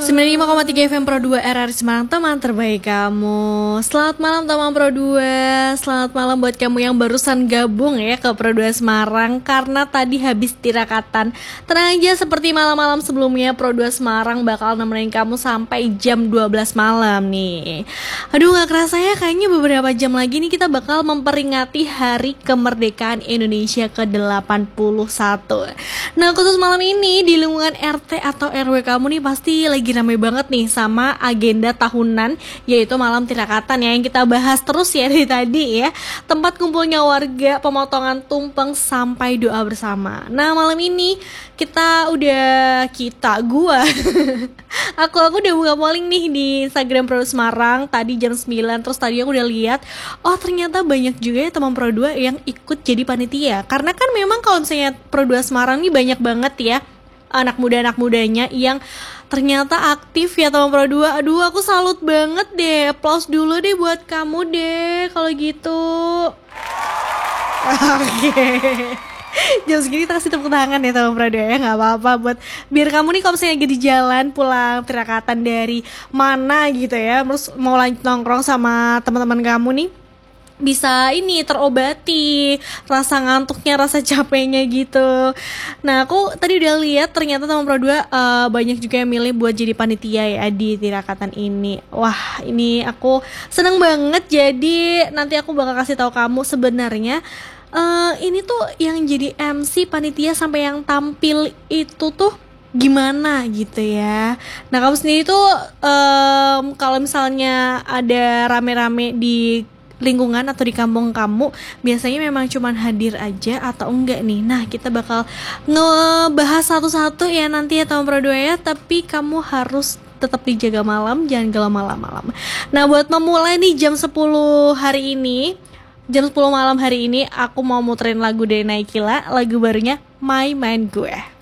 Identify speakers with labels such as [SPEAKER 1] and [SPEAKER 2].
[SPEAKER 1] 95,3 FM Pro 2 RRI Semarang, teman terbaik kamu. Selamat malam teman Pro 2. Selamat malam buat kamu yang barusan gabung ya ke Pro 2 Semarang, karena tadi habis tirakatan. Tenang aja, seperti malam-malam sebelumnya, Pro 2 Semarang bakal nemenin kamu sampai jam 12 malam nih. Aduh, gak kerasa ya, kayaknya beberapa jam lagi nih kita bakal memperingati Hari Kemerdekaan Indonesia ke-81. Nah, khusus malam ini di lingkungan RT atau RW kamu nih pasti lagi ramai banget nih sama agenda tahunan, yaitu malam tirakatan ya, yang kita bahas terus ya dari tadi ya. Tempat kumpulnya warga, pemotongan tumpeng sampai doa bersama. Nah, malam ini gua aku udah buka polling nih di Instagram Pro Semarang tadi jam 9. Terus tadi aku udah lihat, oh ternyata banyak juga ya teman Pro 2 yang ikut jadi panitia. Karena kan memang kalau misalnya Pro 2 Semarang nih banyak banget ya anak mudanya yang ternyata aktif ya teman Pro 2. Aduh, aku salut banget deh. Applause dulu deh buat kamu deh kalau gitu. Oke. Jam segini kasih tepuk tangan ya teman Pro 2 ya, nggak apa-apa buat biar kamu nih kalau misalnya lagi di jalan pulang tirakatan dari mana gitu ya, terus mau lanjut nongkrong sama teman-teman kamu nih, bisa ini terobati rasa ngantuknya, rasa capeknya gitu. Nah, aku tadi udah lihat ternyata teman Pro 2 banyak juga yang milih buat jadi panitia ya di tirakatan ini. Wah, ini aku seneng banget. Jadi nanti aku bakal kasih tahu kamu sebenarnya ini tuh yang jadi MC panitia sampai yang tampil itu tuh gimana gitu ya. Nah, kamu sendiri tuh kalau misalnya ada rame-rame di lingkungan atau di kampung kamu, biasanya memang cuman hadir aja atau enggak nih? Nah, kita bakal ngebahas satu-satu ya nanti ya teman Pro 2 ya. Tapi kamu harus tetap dijaga malam, jangan galau malam-malam. Nah, buat memulai nih jam 10 malam hari ini, aku mau muterin lagu dari Naikila, lagu barunya My Mind Gue.